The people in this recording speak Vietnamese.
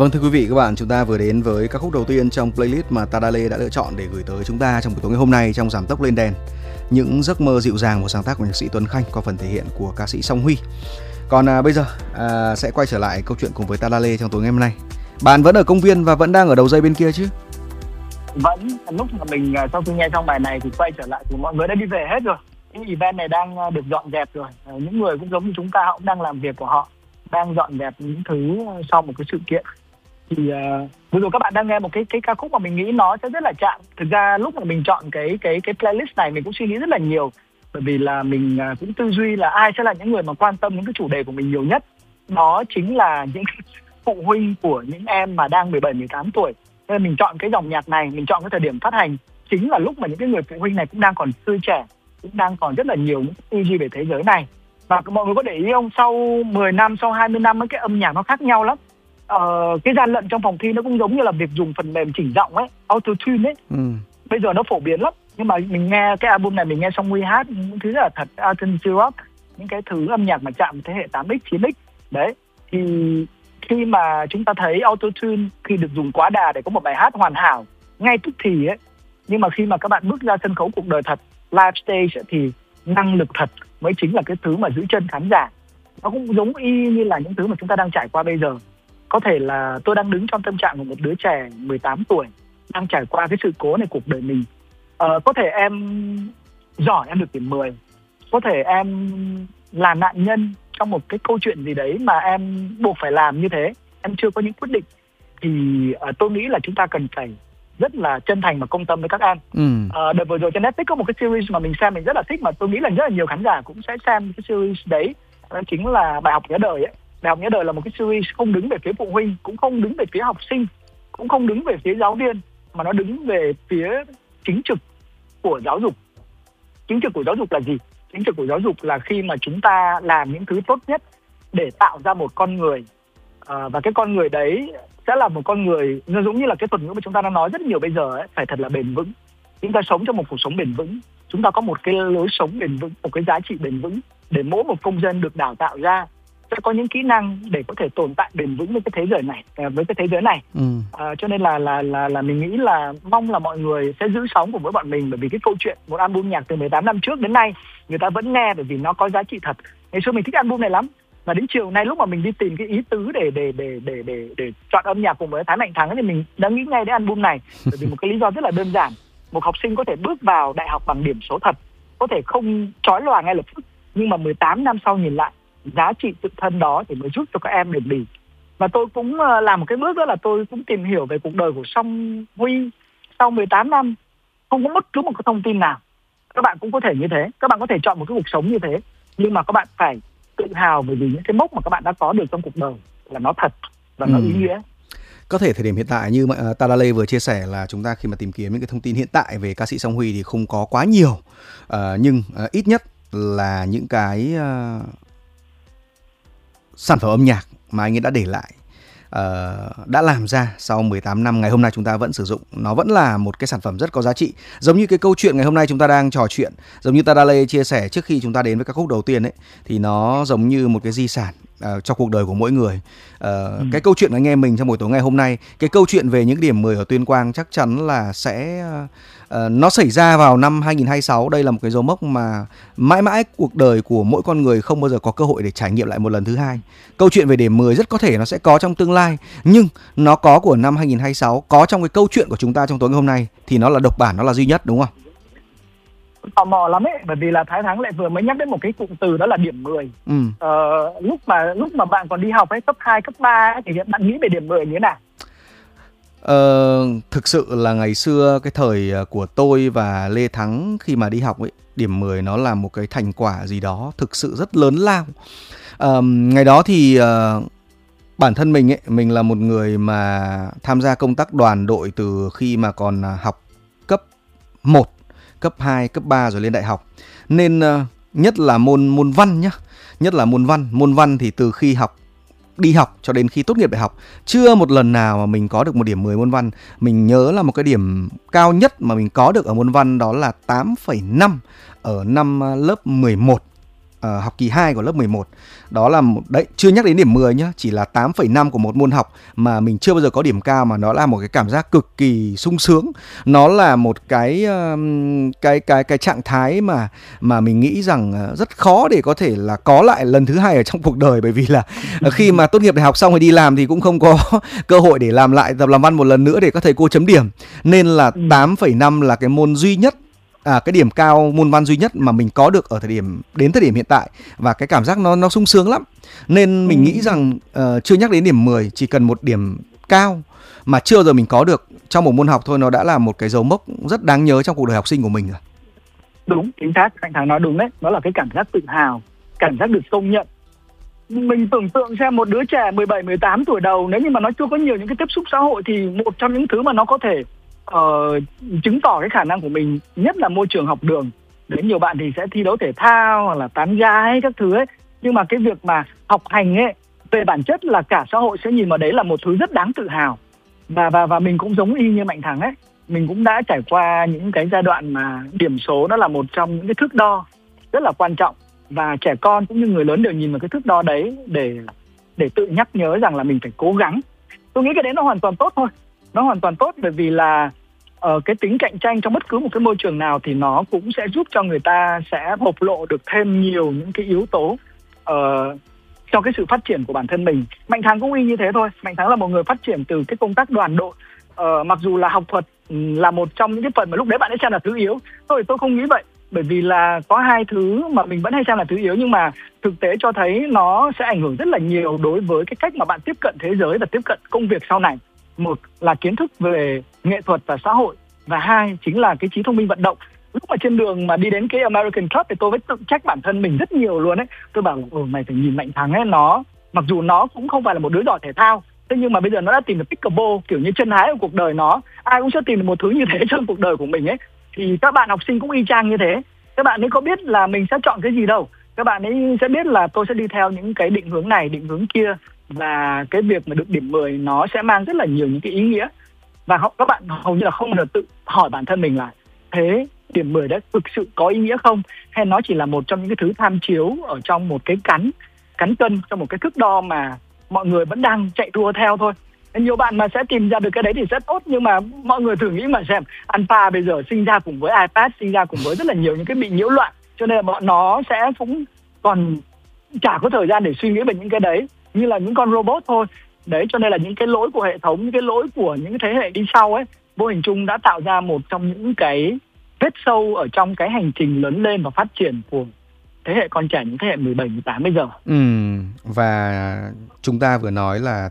Vâng, thưa quý vị các bạn, chúng ta vừa đến với ca khúc đầu tiên trong playlist mà Tadale đã lựa chọn để gửi tới chúng ta trong buổi tối ngày hôm nay trong Giảm tốc lên đèn. Những giấc mơ dịu dàng, một sáng tác của nhạc sĩ Tuấn Khanh qua phần thể hiện của ca sĩ Song Huy. Còn bây giờ sẽ quay trở lại câu chuyện cùng với Tadale trong tối ngày hôm nay. Bạn vẫn ở công viên và vẫn đang ở đầu dây bên kia chứ? Vẫn, lúc mà mình sau khi nghe xong bài này thì quay trở lại thì mọi người đã đi về hết rồi. Cái event này đang được dọn dẹp rồi. Những người cũng giống như chúng ta, họ cũng đang làm việc của họ, đang dọn dẹp những thứ sau một cái sự kiện. Thì vừa rồi các bạn đang nghe một cái ca khúc mà mình nghĩ nó sẽ rất là chạm. Thực ra lúc mà mình chọn cái playlist này mình cũng suy nghĩ rất là nhiều, bởi vì là mình cũng tư duy là ai sẽ là những người mà quan tâm những cái chủ đề của mình nhiều nhất. Đó chính là những phụ huynh của những em mà đang 17, 18 tuổi. Nên mình chọn cái dòng nhạc này, mình chọn cái thời điểm phát hành chính là lúc mà những cái người phụ huynh này cũng đang còn tươi trẻ, cũng đang còn rất là nhiều những tư duy về thế giới này. Và mọi người có để ý không, sau 10 năm, sau 20 năm cái âm nhạc nó khác nhau lắm. Cái gian lận trong phòng thi nó cũng giống như là việc dùng phần mềm chỉnh giọng ấy, auto-tune ấy. Bây giờ nó phổ biến lắm. Nhưng mà mình nghe cái album này, mình nghe Song Huy hát những thứ rất là thật, alternative rock, những cái thứ âm nhạc mà chạm thế hệ 8X, 9X. Đấy, thì khi mà chúng ta thấy auto-tune khi được dùng quá đà để có một bài hát hoàn hảo ngay tức thì ấy, nhưng mà khi mà các bạn bước ra sân khấu cuộc đời thật, live stage ấy, thì năng lực thật mới chính là cái thứ mà giữ chân khán giả. Nó cũng giống y như là những thứ mà chúng ta đang trải qua bây giờ. Có thể là tôi đang đứng trong tâm trạng của một đứa trẻ 18 tuổi đang trải qua cái sự cố này cuộc đời mình. Có thể em giỏi, em được điểm 10. Có thể em là nạn nhân trong một cái câu chuyện gì đấy mà em buộc phải làm như thế, em chưa có những quyết định. Thì tôi nghĩ là chúng ta cần phải rất là chân thành và công tâm với các em. Đợt vừa rồi trên Netflix có một cái series mà mình xem mình rất là thích, mà tôi nghĩ là rất là nhiều khán giả cũng sẽ xem cái series đấy. Đó chính là Bài học nhớ đời ấy. Bài học nhớ đời là một cái series không đứng về phía phụ huynh, cũng không đứng về phía học sinh, cũng không đứng về phía giáo viên, mà nó đứng về phía chính trực của giáo dục. Chính trực của giáo dục là gì? Chính trực của giáo dục là khi mà chúng ta làm những thứ tốt nhất để tạo ra một con người, và cái con người đấy sẽ là một con người giống như là cái thuật ngữ mà chúng ta đang nói rất nhiều bây giờ ấy, phải thật là bền vững. Chúng ta sống trong một cuộc sống bền vững, chúng ta có một cái lối sống bền vững, một cái giá trị bền vững, để mỗi một công dân được đào tạo ra sẽ có những kỹ năng để có thể tồn tại bền vững với cái thế giới này, cho nên là mình nghĩ là mong là mọi người sẽ giữ sóng cùng với bọn mình, bởi vì cái câu chuyện một album nhạc từ 18 năm trước đến nay người ta vẫn nghe, bởi vì nó có giá trị thật. Ngày xưa mình thích album này lắm, và đến chiều nay lúc mà mình đi tìm cái ý tứ để chọn âm nhạc cùng với Thái Mạnh Thắng thì mình đã nghĩ ngay đến album này, bởi vì một cái lý do rất là đơn giản. Một học sinh có thể bước vào đại học bằng điểm số thật, có thể không chói lòa ngay lập tức, nhưng mà 18 năm sau nhìn lại, giá trị tự thân đó thì mới giúp cho các em bền bỉ. Và tôi cũng làm một cái bước đó là tôi cũng tìm hiểu về cuộc đời của Song Huy sau 18 năm, không có bất cứ một cái thông tin nào. Các bạn cũng có thể như thế, các bạn có thể chọn một cái cuộc sống như thế, nhưng mà các bạn phải tự hào bởi vì những cái mốc mà các bạn đã có được trong cuộc đời là nó thật và nó ý nghĩa. Có thể thời điểm hiện tại như Tadale vừa chia sẻ là chúng ta khi mà tìm kiếm những cái thông tin hiện tại về ca sĩ Song Huy thì không có quá nhiều, nhưng ít nhất là những cái sản phẩm âm nhạc mà anh ấy đã để lại, đã làm ra sau 18 năm, ngày hôm nay chúng ta vẫn sử dụng, nó vẫn là một cái sản phẩm rất có giá trị. Giống như cái câu chuyện ngày hôm nay chúng ta đang trò chuyện, giống như Tadale chia sẻ trước khi chúng ta đến với ca khúc đầu tiên ấy, thì nó giống như một cái di sản cho cuộc đời của mỗi người. Cái câu chuyện anh em mình trong buổi tối ngày hôm nay, cái câu chuyện về những điểm 10 ở Tuyên Quang chắc chắn là sẽ nó xảy ra vào năm 2026. Đây là một cái dấu mốc mà mãi mãi cuộc đời của mỗi con người không bao giờ có cơ hội để trải nghiệm lại một lần thứ hai. Câu chuyện về điểm 10 rất có thể nó sẽ có trong tương lai, nhưng nó có của năm 2026, có trong cái câu chuyện của chúng ta trong tối ngày hôm nay thì nó là độc bản, nó là duy nhất, đúng không? Tò mò lắm ấy, bởi vì là Thái Thắng lại vừa mới nhắc đến một cái cụm từ đó là điểm 10. Lúc mà bạn còn đi học ấy, cấp 2, cấp 3 ấy, thì bạn nghĩ về điểm 10 như thế nào? Thực sự là ngày xưa cái thời của tôi và Lê Thắng khi mà đi học ấy, điểm 10 nó là một cái thành quả gì đó thực sự rất lớn lao. Ngày đó thì bản thân mình ấy, mình là một người mà tham gia công tác đoàn đội từ khi mà còn học cấp 1, cấp 2, cấp 3 rồi lên đại học. Nên nhất là môn văn nhá, nhất là môn văn thì từ khi đi học cho đến khi tốt nghiệp đại học, chưa một lần nào mà mình có được một điểm 10 môn văn. Mình nhớ là một cái điểm cao nhất mà mình có được ở môn văn đó là 8,5 ở năm lớp 11. học kỳ 2 của lớp 11. Đó là đấy, chưa nhắc đến điểm 10 nhá, chỉ là 8,5 của một môn học mà mình chưa bao giờ có điểm cao, mà nó là một cái cảm giác cực kỳ sung sướng. Nó là một cái trạng thái mà mình nghĩ rằng rất khó để có thể là có lại lần thứ hai ở trong cuộc đời, bởi vì là khi mà tốt nghiệp đại học xong rồi đi làm thì cũng không có cơ hội để làm lại tập làm văn một lần nữa để các thầy cô chấm điểm. Nên là 8,5 là cái môn duy nhất, cái điểm cao môn văn duy nhất mà mình có được ở đến thời điểm hiện tại, và cái cảm giác nó sung sướng lắm. Nên mình nghĩ rằng chưa nhắc đến điểm 10, chỉ cần một điểm cao mà chưa bao giờ mình có được trong một môn học thôi, nó đã là một cái dấu mốc rất đáng nhớ trong cuộc đời học sinh của mình rồi. Đúng, chính xác, anh Thắng nói đúng đấy. Đó là cái cảm giác tự hào, cảm giác được công nhận. Mình tưởng tượng xem một đứa trẻ 17, 18 tuổi đầu, nếu như mà nó chưa có nhiều những cái tiếp xúc xã hội, thì một trong những thứ mà nó có thể chứng tỏ cái khả năng của mình nhất là môi trường học đường. Đến nhiều bạn thì sẽ thi đấu thể thao hoặc là tán gái các thứ ấy, nhưng mà cái việc mà học hành ấy, về bản chất là cả xã hội sẽ nhìn vào đấy là một thứ rất đáng tự hào. Và mình cũng giống y như Mạnh Thắng ấy, mình cũng đã trải qua những cái giai đoạn mà điểm số đó là một trong những cái thước đo rất là quan trọng, và trẻ con cũng như người lớn đều nhìn vào cái thước đo đấy để tự nhắc nhớ rằng là mình phải cố gắng. Tôi nghĩ cái đấy nó hoàn toàn tốt thôi, nó hoàn toàn tốt, bởi vì là cái tính cạnh tranh trong bất cứ một cái môi trường nào thì nó cũng sẽ giúp cho người ta sẽ bộc lộ được thêm nhiều những cái yếu tố cho cái sự phát triển của bản thân mình. Mạnh Thắng cũng y như thế thôi. Mạnh Thắng là một người phát triển từ cái công tác đoàn đội. Mặc dù là học thuật là một trong những cái phần mà lúc đấy bạn ấy xem là thứ yếu, tôi không nghĩ vậy, bởi vì là có hai thứ mà mình vẫn hay xem là thứ yếu, nhưng mà thực tế cho thấy nó sẽ ảnh hưởng rất là nhiều đối với cái cách mà bạn tiếp cận thế giới và tiếp cận công việc sau này. Một là kiến thức về nghệ thuật và xã hội, và hai chính là cái trí thông minh vận động. Lúc mà trên đường mà đi đến cái American Cup thì tôi vẫn tự trách bản thân mình rất nhiều luôn ấy. Tôi bảo mày phải nhìn Mạnh Thắng ấy, nó mặc dù nó cũng không phải là một đứa giỏi thể thao, thế nhưng mà bây giờ nó đã tìm được pickleball, kiểu như chân hái ở cuộc đời nó. Ai cũng sẽ tìm được một thứ như thế trong cuộc đời của mình ấy. Thì các bạn học sinh cũng y chang như thế. Các bạn ấy có biết là mình sẽ chọn cái gì đâu. Các bạn ấy sẽ biết là tôi sẽ đi theo những cái định hướng này, định hướng kia. Và cái việc mà được điểm 10 nó sẽ mang rất là nhiều những cái ý nghĩa. Và các bạn hầu như là không bao giờ tự hỏi bản thân mình là thế điểm 10 đó thực sự có ý nghĩa không? Hay nó chỉ là một trong những cái thứ tham chiếu ở trong một cái cán cân, trong một cái thước đo mà mọi người vẫn đang chạy đua theo thôi. Nhiều bạn mà sẽ tìm ra được cái đấy thì rất tốt, nhưng mà mọi người thử nghĩ mà xem, Alpha bây giờ sinh ra cùng với iPad, sinh ra cùng với rất là nhiều những cái bị nhiễu loạn, cho nên là bọn nó sẽ cũng còn chả có thời gian để suy nghĩ về những cái đấy, như là những con robot thôi. Đấy, cho nên là những cái lỗi của hệ thống, những cái lỗi của những thế hệ đi sau ấy, vô hình chung đã tạo ra một trong những cái vết sâu ở trong cái hành trình lớn lên và phát triển của thế hệ con trẻ, những thế hệ 17, 18 bây giờ. Và chúng ta vừa nói là